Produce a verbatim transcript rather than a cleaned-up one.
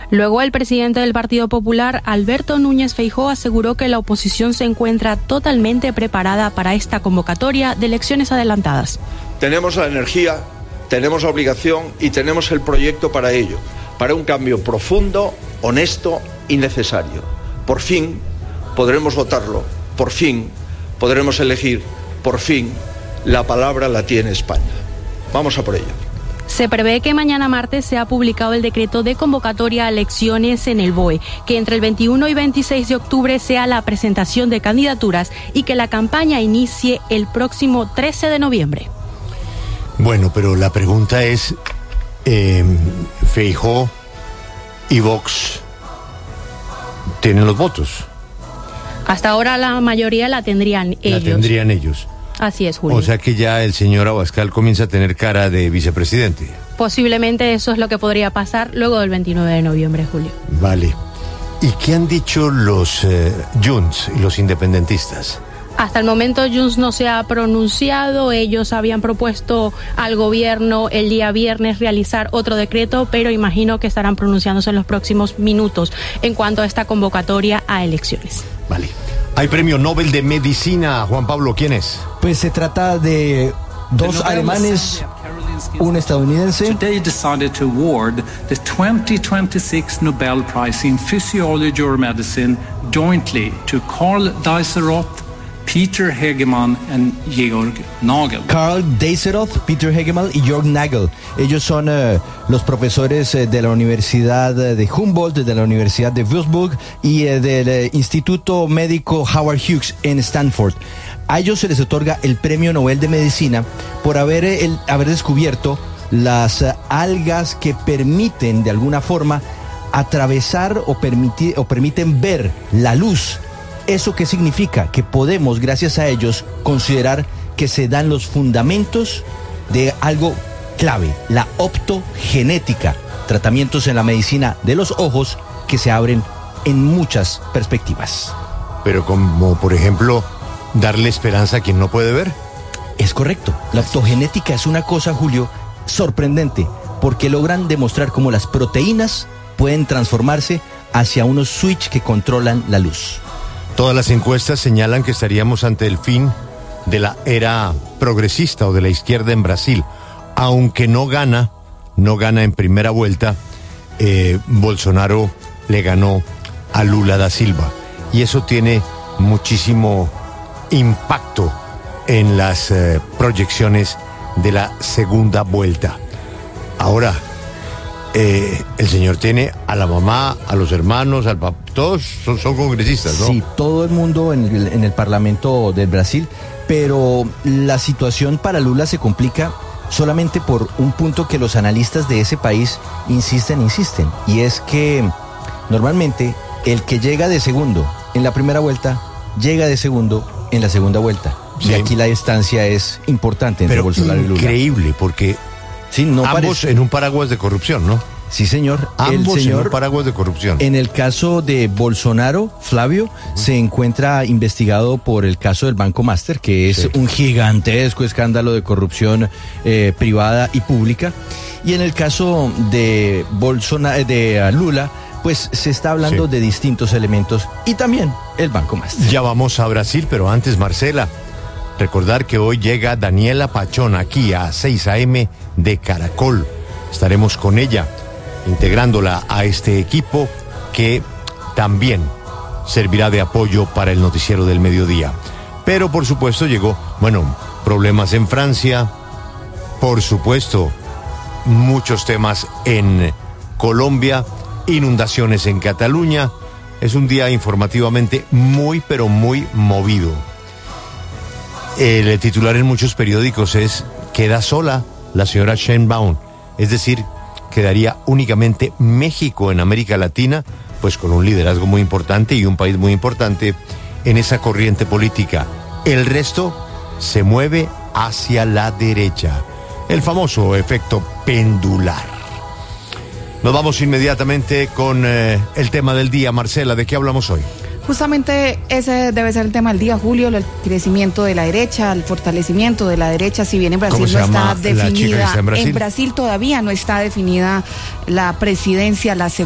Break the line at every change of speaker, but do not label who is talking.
Luego, el presidente del Partido Popular, Alberto Núñez Feijóo, aseguró que la oposición se encuentra totalmente preparada para esta convocatoria de elecciones adelantadas.
Tenemos la energía, tenemos la obligación y tenemos el proyecto para ello, para un cambio profundo, honesto y necesario. Por fin podremos votarlo, por fin podremos elegir, por fin la palabra la tiene España. Vamos a por ello.
Se prevé que mañana martes sea publicado el decreto de convocatoria a elecciones en el B O E, que entre el veintiuno y veintiséis de octubre sea la presentación de candidaturas y que la campaña inicie el próximo trece de noviembre.
Bueno, pero la pregunta es, eh, Feijóo y Vox tienen los votos.
Hasta ahora la mayoría la tendrían ellos.
La tendrían ellos.
Así es, Julio.
O sea que ya el señor Abascal comienza a tener cara de vicepresidente.
Posiblemente eso es lo que podría pasar luego del veintinueve de noviembre, Julio.
Vale. ¿Y qué han dicho los eh, Junts y los independentistas?
Hasta el momento Junts no se ha pronunciado. Ellos habían propuesto al gobierno el día viernes realizar otro decreto, pero imagino que estarán pronunciándose en los próximos minutos en cuanto a esta convocatoria a elecciones.
Vale. Hay premio Nobel de Medicina. Juan Pablo, ¿quién es?
Pues se trata de dos alemanes, un estadounidense.
Today decided to award the twenty twenty-six Nobel Prize in Physiology or Medicine jointly to Karl Deisseroth, Peter Hegemann and Georg Nagel.
Karl Deisseroth, Peter Hegemann y Georg Nagel. Ellos son uh, los profesores uh, de la Universidad de Humboldt, de la Universidad de Würzburg y uh, del uh, Instituto Médico Howard Hughes en Stanford. A ellos se les otorga el Premio Nobel de Medicina por haber, el, haber descubierto las uh, algas que permiten de alguna forma atravesar o, permitir, o permiten ver la luz. ¿Eso qué significa? Que podemos, gracias a ellos, considerar que se dan los fundamentos de algo clave, la optogenética, tratamientos en la medicina de los ojos que se abren en muchas perspectivas.
Pero como, por ejemplo, darle esperanza a quien no puede ver.
Es correcto. La optogenética es una cosa, Julio, sorprendente, porque logran demostrar cómo las proteínas pueden transformarse hacia unos switch que controlan la luz.
Todas las encuestas señalan que estaríamos ante el fin de la era progresista o de la izquierda en Brasil. Aunque no gana, no gana en primera vuelta, eh, Bolsonaro le ganó a Lula da Silva. Y eso tiene muchísimo impacto en las eh, proyecciones de la segunda vuelta. Ahora, eh, el señor tiene a la mamá, a los hermanos, al papá, todos son, son congresistas, ¿no?
Sí, todo el mundo en el, en el Parlamento del Brasil, pero la situación para Lula se complica solamente por un punto que los analistas de ese país insisten, insisten, y es que normalmente el que llega de segundo en la primera vuelta, llega de segundo en la segunda vuelta. Sí. Y aquí la distancia es importante entre
pero
Bolsonaro y Lula.
Increíble, porque sí, no ambos parece... en un paraguas de corrupción, ¿no?
Sí, señor.
Ambos
el señor,
en un paraguas de corrupción.
En el caso de Bolsonaro, Flavio, uh-huh. se encuentra investigado por el caso del Banco Master, que es sí. un gigantesco escándalo de corrupción eh, privada y pública. Y en el caso de Bolsonaro, de Lula, pues se está hablando sí. de distintos elementos y también el Banco Master.
Ya vamos a Brasil, pero antes, Marcela, recordar que hoy llega Daniela Pachón aquí a seis a eme de Caracol. Estaremos con ella, integrándola a este equipo que también servirá de apoyo para el noticiero del mediodía. Pero por supuesto llegó, bueno, problemas en Francia, por supuesto, muchos temas en Colombia, inundaciones en Cataluña. Es un día informativamente muy, pero muy movido. El titular en muchos periódicos es: queda sola la señora Sheinbaum, es decir, quedaría únicamente México en América Latina, pues con un liderazgo muy importante y un país muy importante en esa corriente política. El resto se mueve hacia la derecha. El famoso efecto pendular. Nos vamos inmediatamente con eh, el tema del día. Marcela, ¿de qué hablamos hoy?
Justamente ese debe ser el tema del día, Julio, el crecimiento de la derecha, el fortalecimiento de la derecha, si bien en Brasil no está definida, en Brasil? en Brasil todavía no está definida la presidencia, la